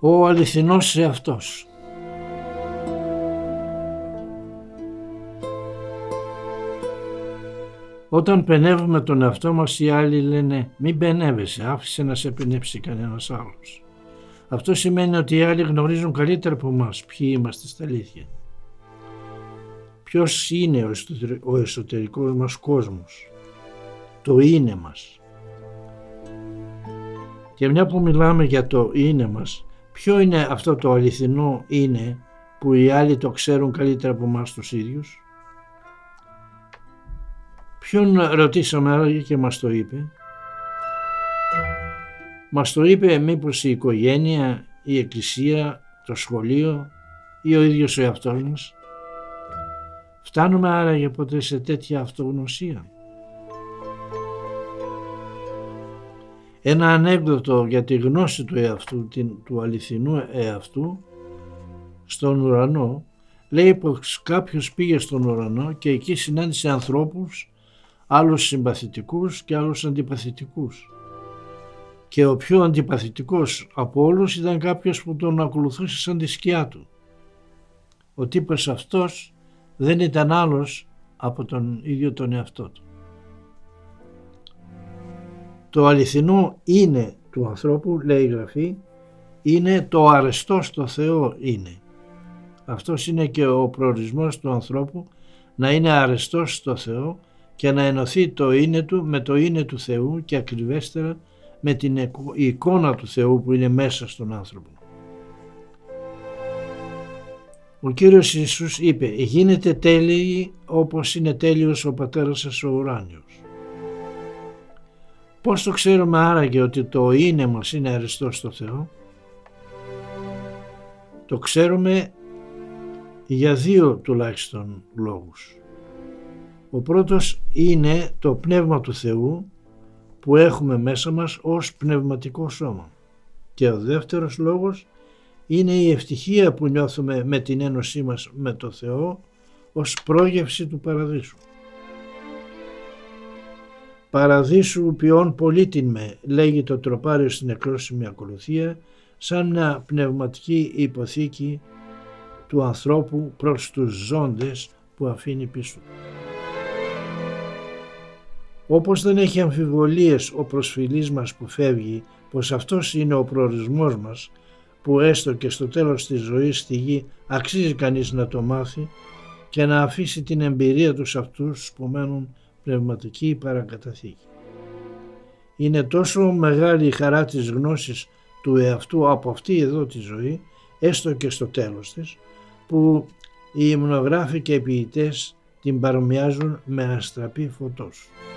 Ο αληθινός εαυτός. Όταν πενεύουμε τον εαυτό μας, οι άλλοι λένε «Μην πενεύεσαι, άφησε να σε πενέψει κανένας άλλος». Αυτό σημαίνει ότι οι άλλοι γνωρίζουν καλύτερα από εμάς ποιοι είμαστε στα αλήθεια. Ποιος είναι ο εσωτερικός μας κόσμος, το είναι μας. Και μια που μιλάμε για το είναι μας, ποιο είναι αυτό το αληθινό είναι που οι άλλοι το ξέρουν καλύτερα από εμάς τους ίδιους? Ποιον ρωτήσαμε και μας το είπε? Μας το είπε μήπως η οικογένεια, η εκκλησία, το σχολείο ή ο ίδιος ο εαυτός μας? Φτάνουμε άραγε ποτέ σε τέτοια αυτογνωσία? Ένα ανέκδοτο για τη γνώση του εαυτού, του αληθινού εαυτού στον ουρανό, λέει πως κάποιος πήγε στον ουρανό και εκεί συνάντησε ανθρώπους, άλλους συμπαθητικούς και άλλους αντιπαθητικούς. Και ο πιο αντιπαθητικός από όλους ήταν κάποιος που τον ακολουθούσε σαν τη σκιά του. Ο τύπος αυτός δεν ήταν άλλος από τον ίδιο τον εαυτό του. Το αληθινό είναι του ανθρώπου, λέει η Γραφή, είναι το αρεστό στο Θεό είναι. Αυτός είναι και ο προορισμός του ανθρώπου, να είναι αρεστός στο Θεό και να ενωθεί το είναι του με το είναι του Θεού και ακριβέστερα με την εικόνα του Θεού που είναι μέσα στον άνθρωπο. Ο Κύριος Ιησούς είπε «Γίνετε τέλειοι όπως είναι τέλειος ο Πατέρας σας ο ουράνιος». Πώς το ξέρουμε άραγε ότι το είναι μας είναι αρεστό στο Θεό? Το ξέρουμε για δύο τουλάχιστον λόγους. Ο πρώτος είναι το Πνεύμα του Θεού που έχουμε μέσα μας ως πνευματικό σώμα. Και ο δεύτερος λόγος είναι η ευτυχία που νιώθουμε με την ένωσή μας με το Θεό ως πρόγευση του Παραδείσου. «Παραδείσου ποιόν πολύτην με», λέγει το τροπάριο στην εκρόσιμη ακολουθία, σαν μια πνευματική υποθήκη του ανθρώπου προς τους ζώντες που αφήνει πίσω. Όπως δεν έχει αμφιβολίες ο προσφυλής μας που φεύγει πως αυτός είναι ο προορισμός μας, που έστω και στο τέλος της ζωής στη γη αξίζει κανείς να το μάθει και να αφήσει την εμπειρία τους αυτούς που μένουν πνευματική παρακαταθήκη. Είναι τόσο μεγάλη η χαρά της γνώσης του εαυτού από αυτή εδώ τη ζωή, έστω και στο τέλος της, που οι υμνογράφοι και οι ποιητές την παρομοιάζουν με αστραπή φωτός.